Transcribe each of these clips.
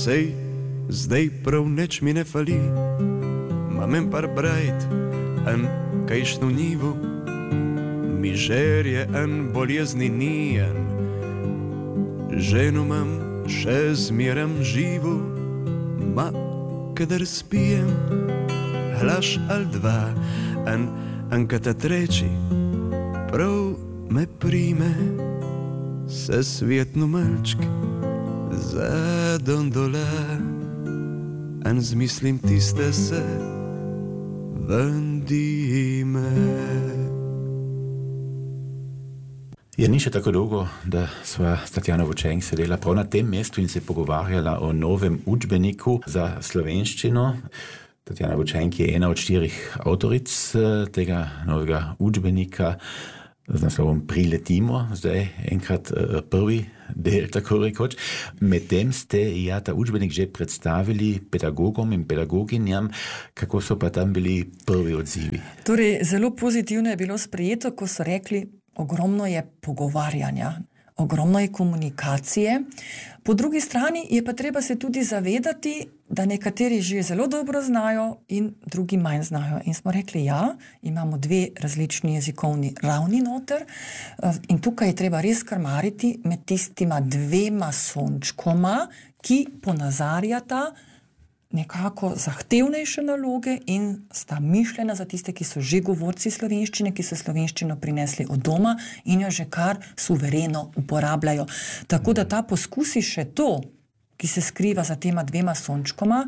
Sej, zdaj prav nič mi ne fali, imam par brajt, en kajšno nivo, mižerje en bolezni nijen. Ženo imam, še zmerem živo, ma kadar spijem, hlaš ali dva, enkata treči, prav me prime, se svetno malčk za dondola, en zmislim tiste se vendime. Je ni še tako dolgo, da sva s Tatjano Vučenk sedela prav na tem mestu in se pogovarjala o novem učbeniku za slovenščino. Tatjana Vučenk je ena od 4 avtoric tega novega učbenika z naslovom Priletimo, zdaj enkrat prvi del, tako rekoč. Medtem ste ta učbenik že predstavili pedagogom in pedagoginjam, kako so pa tam bili prvi odzivi? Torej, zelo pozitivno je bilo sprejeto, ko so rekli, ogromno je pogovarjanja, ogromno je komunikacije. Po drugi strani je pa treba se tudi zavedati, da nekateri že zelo dobro znajo in drugi manj znajo. In smo rekli, ja, imamo 2 različni jezikovni ravni noter in tukaj je treba res krmariti med tistima 2 sončkoma, ki ponazarjata nekako zahtevnejše naloge in sta mišljena za tiste, ki so že govorci slovenščine, ki so slovenščino prinesli od doma in jo že kar suvereno uporabljajo. Tako da ta poskusi še to, ki se skriva za tema 2 sončkoma,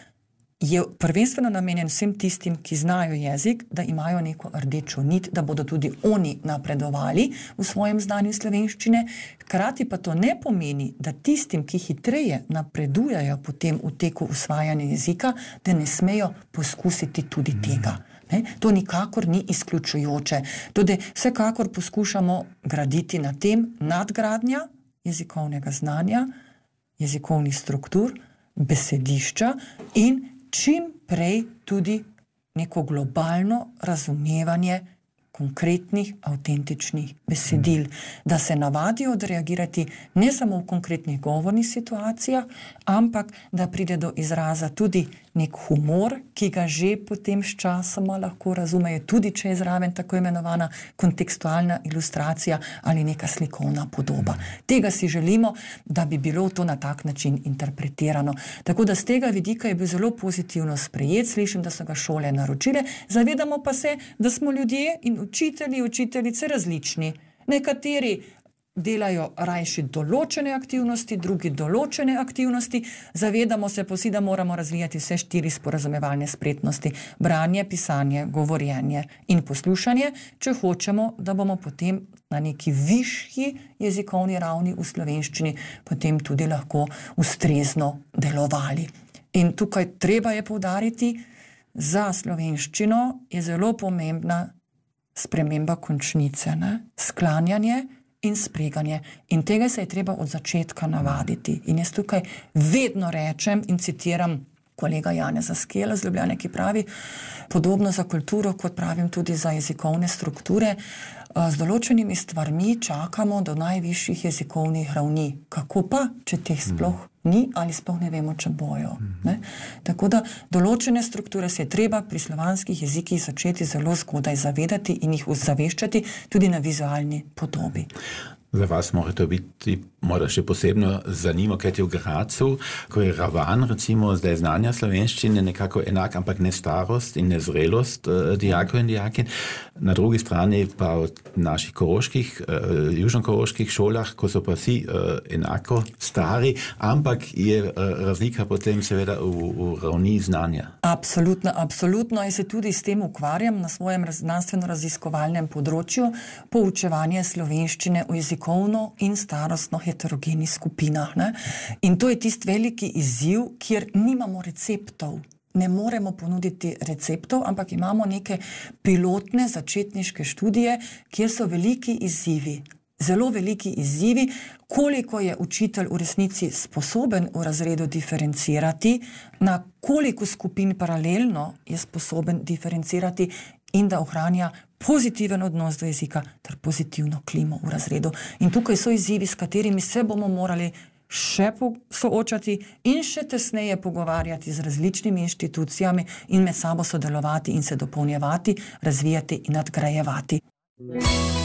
je prvenstveno namenjen vsem tistim, ki znajo jezik, da imajo neko rdečo nit, da bodo tudi oni napredovali v svojem znanju slovenščine. Hkrati pa to ne pomeni, da tistim, ki hitreje napredujejo potem v teku usvajanja jezika, da ne smejo poskusiti tudi tega. Ne? To nikakor ni izključujoče. Tudi vsekakor poskušamo graditi na tem nadgradnja jezikovnega znanja, jezikovnih struktur, besedišča in čim prej tudi neko globalno razumevanje konkretnih, avtentičnih besedil, da se navadijo odreagirati ne samo v konkretnih govornih situacijah, ampak da pride do izraza tudi nek humor, ki ga že potem s časoma lahko razumejo, tudi če je zraven tako imenovana kontekstualna ilustracija ali neka slikovna podoba. Tega si želimo, da bi bilo to na tak način interpretirano. Tako da z tega vidika je bil zelo pozitivno sprejet, slišim, da so ga šole naročile, zavedamo pa se, da smo ljudje in učiteljice različni. Nekateri delajo rajši določene aktivnosti, drugi določene aktivnosti. Zavedamo se pa vsi, da moramo razvijati vse 4 sporazumevalne spretnosti: branje, pisanje, govorjenje in poslušanje, če hočemo, da bomo potem na neki višji jezikovni ravni v slovenščini potem tudi lahko ustrezno delovali. In tukaj treba je poudariti, za slovenščino je zelo pomembna sprememba končnice, sklanjanje in spreganje. In tega se je treba od začetka navaditi. In jaz tukaj vedno rečem in citiram kolega Janeza Skela z Ljubljane, ki pravi, podobno za kulturo, kot pravim tudi za jezikovne strukture, z določenimi stvarmi čakamo do najvišjih jezikovnih ravni. Kako pa, če teh sploh ni ali sploh ne vemo, če bojo. Ne? Tako da določene strukture se je treba pri slovanskih jezikih začeti zelo zgodaj zavedati in jih ozaveščati tudi na vizualni podobi. Za vas mora to biti morda še posebno zanimivo, kajti v Gracu, ko je ravan, recimo, zdaj znanja slovenščine nekako enak, ampak ne starost in ne zrelost dijakov in dijakin. Na drugi strani pa od naših koroških, južnokoroških šolah, ko so pa vsi enako stari, ampak je razlika potem seveda v ravni znanja. Absolutno, absolutno. Jaz se tudi s tem ukvarjam na svojem znanstveno-raziskovalnem področju, poučevanje slovenščine v jezikovno in starostno heterogenih skupinah. Ne? In to je tisti veliki izziv, kjer nimamo receptov. Ne moremo ponuditi receptov, ampak imamo neke pilotne začetniške študije, kjer so veliki izzivi. Zelo veliki izzivi, koliko je učitelj v resnici sposoben v razredu diferencirati, na koliko skupin paralelno je sposoben diferencirati in da ohranja pozitiven odnos do jezika ter pozitivno klimo v razredu. In tukaj so izzivi, s katerimi se bomo morali še soočati in še tesneje pogovarjati z različnimi inštitucijami in med sabo sodelovati in se dopolnjevati, razvijati in nadgrajevati.